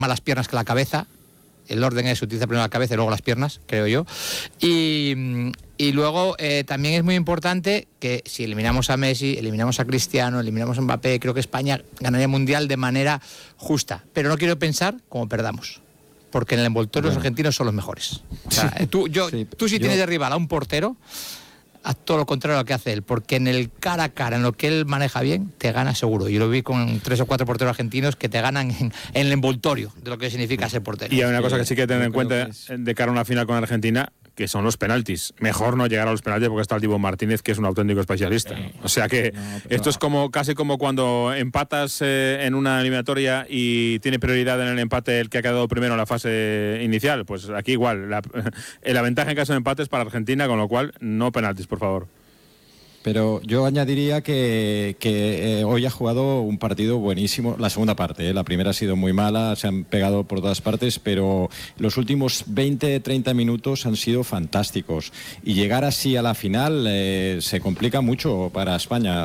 más las piernas que la cabeza. El orden es utiliza primero la cabeza y luego las piernas, creo yo. Y luego también es muy importante que si eliminamos a Messi, eliminamos a Cristiano, eliminamos a Mbappé, creo que España ganaría el Mundial de manera justa. Pero no quiero pensar como perdamos, porque en el envoltorio los argentinos son los mejores. O sea, tú si tienes de rival a un portero, haz todo lo contrario a lo que hace él, porque en el cara a cara, en lo que él maneja bien, te gana seguro. Yo lo vi con 3 o 4 porteros argentinos que te ganan en el envoltorio de lo que significa ser portero. Y hay una cosa que sí que tener en cuenta de cara a una final con Argentina, que son los penaltis. Mejor no llegar a los penaltis porque está el Dibu Martínez, que es un auténtico especialista. O sea que esto es casi como cuando empatas en una eliminatoria y tiene prioridad en el empate el que ha quedado primero en la fase inicial. Pues aquí igual. La ventaja en caso de empate es para Argentina, con lo cual no penaltis, por favor. Pero yo añadiría que hoy ha jugado un partido buenísimo, la segunda parte, la primera ha sido muy mala, se han pegado por todas partes, pero los últimos 20-30 minutos han sido fantásticos. Y llegar así a la final se complica mucho para España.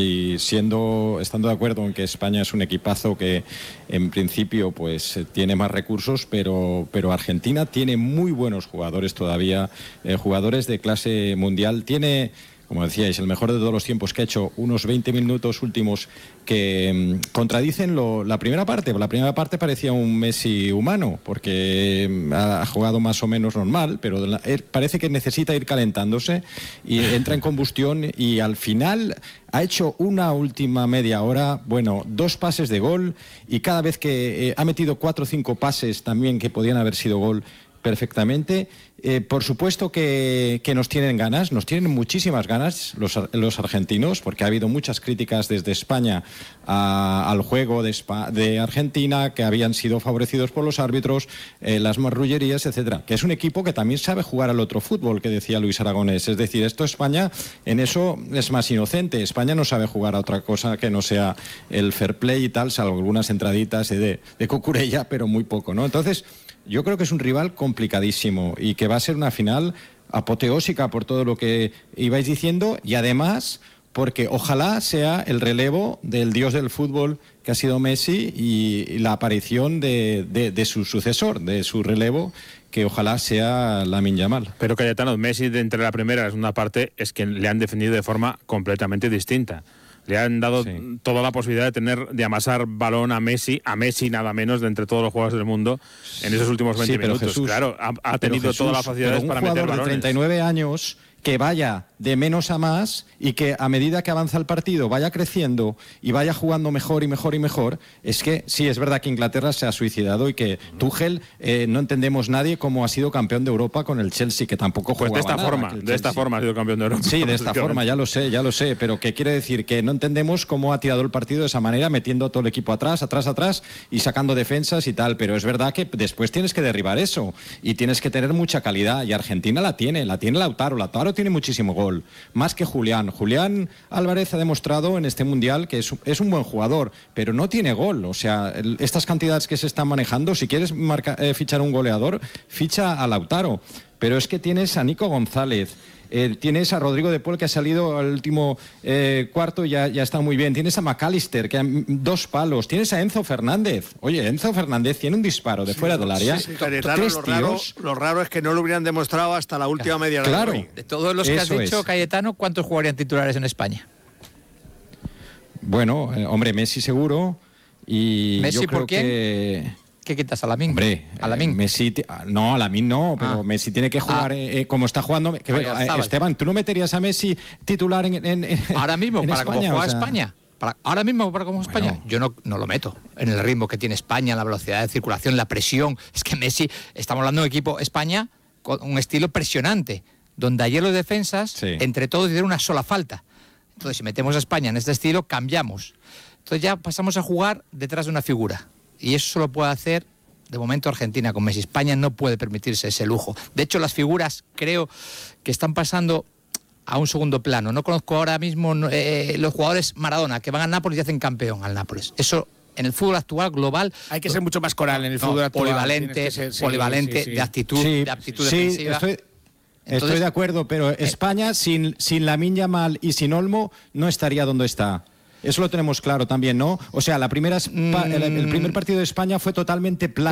Estando de acuerdo en que España es un equipazo que en principio pues tiene más recursos, pero Argentina tiene muy buenos jugadores todavía, jugadores de clase mundial. Tiene, como decíais, el mejor de todos los tiempos, que ha hecho unos 20 minutos últimos que contradicen la primera parte. La primera parte parecía un Messi humano, porque ha jugado más o menos normal, pero parece que necesita ir calentándose y entra en combustión, y al final ha hecho una última media hora, 2 pases de gol, y cada vez que ha metido 4 o 5 pases también que podían haber sido gol perfectamente. Por supuesto que nos tienen ganas, nos tienen muchísimas ganas los argentinos, porque ha habido muchas críticas desde España al juego de Argentina, que habían sido favorecidos por los árbitros, las marrullerías, etcétera. Que es un equipo que también sabe jugar al otro fútbol, que decía Luis Aragonés. Es decir, España en eso es más inocente. España no sabe jugar a otra cosa que no sea el fair play y tal, salvo algunas entraditas de Cucurella, pero muy poco, ¿no? Entonces, yo creo que es un rival complicadísimo y que va a ser una final apoteósica por todo lo que ibais diciendo, y además porque ojalá sea el relevo del dios del fútbol que ha sido Messi, y la aparición de su sucesor, de su relevo, que ojalá sea Lamine Yamal. Pero Cayetano, Messi entre la primera y la segunda parte es que le han defendido de forma completamente distinta. Le han dado toda la posibilidad de amasar balón a Messi nada menos, de entre todos los jugadores del mundo en esos últimos 20 minutos. Jesús, claro, ha tenido todas las facilidades para meter balones. Un jugador de 39 años que vaya de menos a más, y que a medida que avanza el partido vaya creciendo y vaya jugando mejor y mejor y mejor. Es que sí, es verdad que Inglaterra se ha suicidado, y que Tuchel, no entendemos nadie cómo ha sido campeón de Europa con el Chelsea, que tampoco jugaba nada. De esta forma ha sido campeón de Europa. Sí, de esta forma, ya lo sé, pero ¿qué quiere decir? Que no entendemos cómo ha tirado el partido de esa manera, metiendo a todo el equipo atrás y sacando defensas y tal. Pero es verdad que después tienes que derribar eso, y tienes que tener mucha calidad, y Argentina la tiene Lautaro tiene muchísimo gol, más que Julián Álvarez ha demostrado en este Mundial que es un buen jugador, pero no tiene gol. O sea, estas cantidades que se están manejando, si quieres fichar un goleador, ficha a Lautaro, pero es que tienes a Nico González, tienes a Rodrigo de Paul, que ha salido al último cuarto y ya está muy bien. Tienes a McAllister, que 2 palos. Tienes a Enzo Fernández. Oye, Enzo Fernández tiene un disparo de fuera del área. Lo raro es que no lo hubieran demostrado hasta la última media hora. Claro. De todos los que has dicho, Cayetano, ¿cuántos jugarían titulares en España? Bueno, hombre, Messi seguro. Y ¿Messi yo creo por quién? que... ¿Qué quitas a Lamine? Hombre, a Lamine. Messi, no, pero Messi tiene que jugar como está jugando. Esteban, ¿tú no meterías a Messi titular en ahora mismo, en para España, cómo juega España? Ahora mismo, para cómo España, bueno, yo no lo meto en el ritmo que tiene España, la velocidad de circulación, la presión. Es que Messi, estamos hablando de un equipo España con un estilo presionante, donde ayer los defensas, entre todos, hicieron una sola falta. Entonces, si metemos a España en este estilo, cambiamos. Entonces ya pasamos a jugar detrás de una figura. Y eso solo puede hacer, de momento, Argentina con Messi. España no puede permitirse ese lujo. De hecho, las figuras creo que están pasando a un segundo plano. No conozco ahora mismo los jugadores Maradona, que van al Nápoles y hacen campeón al Nápoles. Eso, en el fútbol actual, global... Hay que ser mucho más coral en el fútbol actual. Polivalente, de actitud defensiva. Estoy de acuerdo, pero España sin Lamine Yamal y sin Olmo no estaría donde está. Eso lo tenemos claro también, ¿no? O sea, el primer partido de España fue totalmente plano.